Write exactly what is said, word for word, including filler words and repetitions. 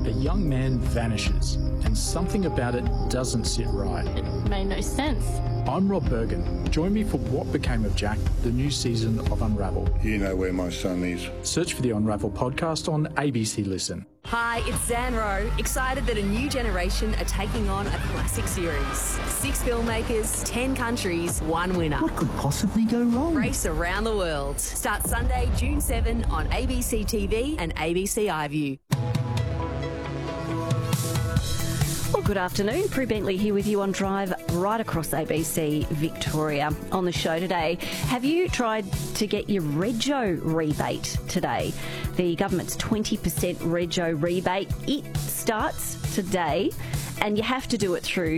a young man vanishes and something about it doesn't sit right. It made no sense. I'm Rob Bergen. Join me for What Became of Jack, the new season of Unravel. You know where my son is. Search for the Unravel podcast on A B C Listen. Hi, it's Zan Rowe, excited that a new generation are taking on a classic series. Six filmmakers, ten countries, one winner. What could possibly go wrong? Race around the world. Starts Sunday, June seventh on A B C T V and A B C iView. Well, good afternoon. Prue Bentley here with you on Drive right across A B C Victoria. On the show today, have you tried to get your Rego rebate today? The government's twenty percent Rego rebate, it starts today and you have to do it through